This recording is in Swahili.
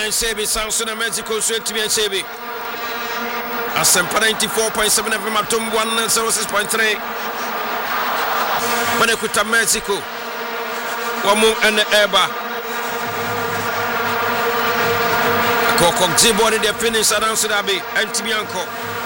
Tibian Sebi, Samson and Mexico, Tibian Sebi. Asempa 94.7 FM Atom 106.3. Manekuta Mexico. Wamu and Eba. Kokok Zibo, they finish around Sudabi and Tibianco.